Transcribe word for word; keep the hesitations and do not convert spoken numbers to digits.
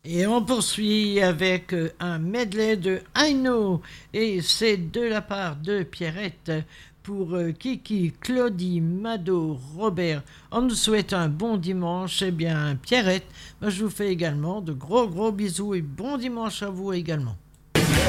Et on poursuit avec euh, un medley de I Know, et c'est de la part de Pierrette pour euh, Kiki, Claudie, Mado, Robert. On nous souhaite un bon dimanche. Eh bien, Pierrette, moi, je vous fais également de gros gros bisous et bon dimanche à vous également.